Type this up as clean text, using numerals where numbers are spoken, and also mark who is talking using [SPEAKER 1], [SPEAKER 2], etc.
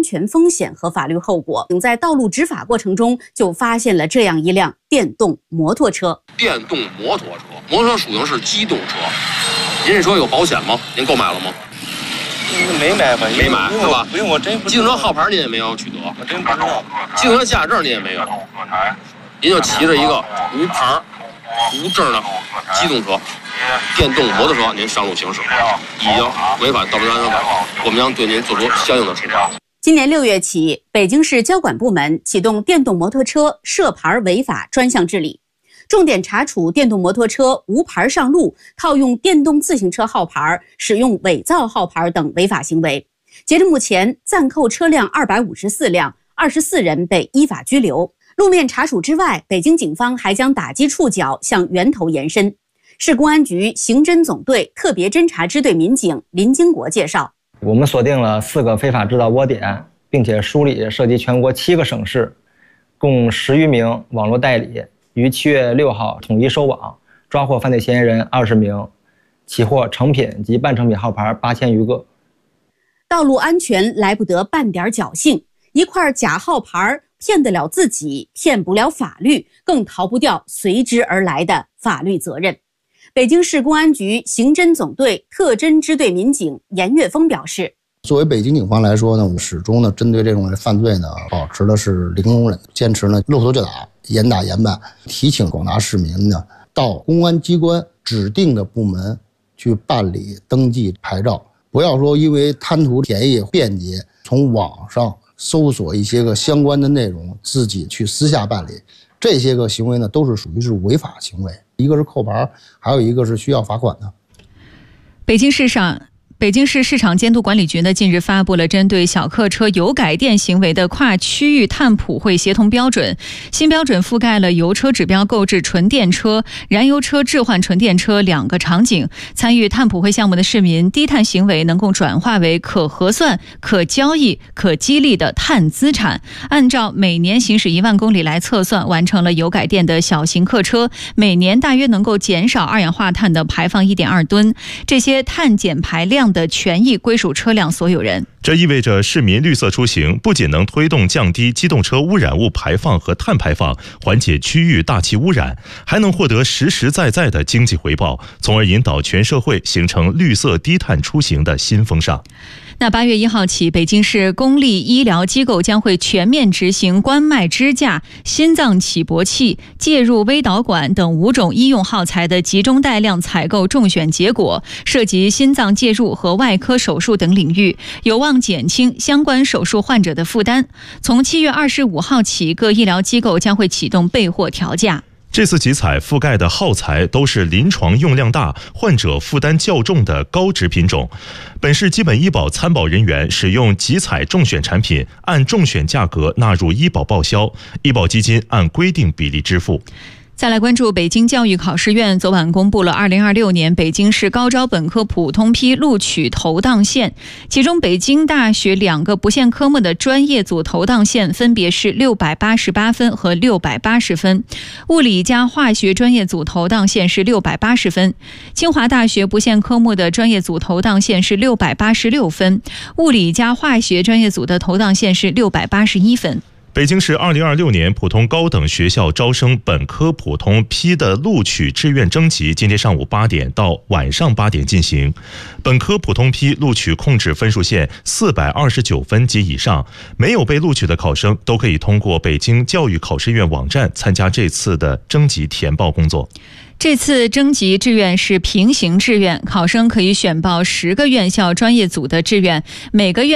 [SPEAKER 1] 全风险和法律后果。在道路执法过程中，就发现了这样一辆电动摩托车。
[SPEAKER 2] 电动摩托车，摩托车属性是机动车。您这车有保险吗？您购买了吗？
[SPEAKER 3] 没买吧？
[SPEAKER 2] 没买是吧？
[SPEAKER 3] 不用，我真不。
[SPEAKER 2] 机动车号牌您也没有取得，
[SPEAKER 3] 我真不知道。
[SPEAKER 2] 机动车驾驶证您也没有，您就骑着一个无牌、无证的机动车、电动摩托车，您上路行驶，已经违反道路安全法，我们将对您做出相应的处罚。
[SPEAKER 1] 今年6月起，北京市交管部门启动电动摩托车涉牌违法专项治理，重点查处电动摩托车无牌上路、套用电动自行车号牌、使用伪造号牌等违法行为。截至目前，暂扣车辆254辆，24人被依法拘留。路面查处之外，北京警方还将打击触角向源头延伸。市公安局刑侦总队特别侦查支队民警林经国介绍，
[SPEAKER 4] 我们锁定了4个非法制造窝点，并且梳理涉及全国7个省市，共10余名网络代理，于7月6号统一收网，抓获犯罪嫌疑人20名，起获成品及半成品号牌8000余个。
[SPEAKER 1] 道路安全来不得半点侥幸，一块假号牌骗得了自己，骗不了法律，更逃不掉随之而来的法律责任。北京市公安局刑侦总队特侦支队民警严岳峰表示，
[SPEAKER 5] 作为北京警方来说呢，我们始终呢针对这种犯罪呢，保持的是零容忍，坚持呢路头就打，严打严办，提醒广大市民呢到公安机关指定的部门去办理登记牌照，不要说因为贪图便宜便捷，从网上搜索一些个相关的内容，自己去私下办理，这些个行为呢都是属于是违法行为，一个是扣牌，还有一个是需要罚款的。
[SPEAKER 6] 北京市市场监督管理局呢，近日发布了针对小客车油改电行为的跨区域碳普惠协同标准。新标准覆盖了油车指标购置纯电车、燃油车置换纯电车2个场景。参与碳普惠项目的市民，低碳行为能够转化为可核算、可交易、可激励的碳资产。按照每年行驶1万公里来测算，完成了油改电的小型客车，每年大约能够减少二氧化碳的排放1.2吨。这些碳减排量的权益归属车辆所有人。
[SPEAKER 7] 这意味着市民绿色出行不仅能推动降低机动车污染物排放和碳排放，缓解区域大气污染，还能获得实实在在的经济回报，从而引导全社会形成绿色低碳出行的新风尚。
[SPEAKER 6] 那8月1号起，北京市公立医疗机构将会全面执行冠脉支架、心脏起搏器、介入微导管等5种医用耗材的集中带量采购中选结果，涉及心脏介入和外科手术等领域，有望减轻相关手术患者的负担。从7月25号起，各医疗机构将会启动备货调价。
[SPEAKER 7] 这次集采覆盖的耗材都是临床用量大、患者负担较重的高值品种。本市基本医保参保人员使用集采中选产品，按中选价格纳入医保报销，医保基金按规定比例支付。
[SPEAKER 6] 再来关注北京教育考试院昨晚公布了2026年北京市高招本科普通批录取投档线，其中北京大学2个不限科目的专业组投档线分别是688分和680分，物理加化学专业组投档线是680分，清华大学不限科目的专业组投档线是686分，物理加化学专业组的投档线是681分。
[SPEAKER 7] 北京市2026年普通高等学校招生本科普通批的录取志愿征集今天上午8点到晚上8点进行。本科普通批录取控制分数线429分及以上，没有被录取的考生都可以通过北京教育考试院网站参加这次的征集填报工作。
[SPEAKER 6] 这次征集志愿是平行志愿，考生可以选报10个院校专业组的志愿，每个院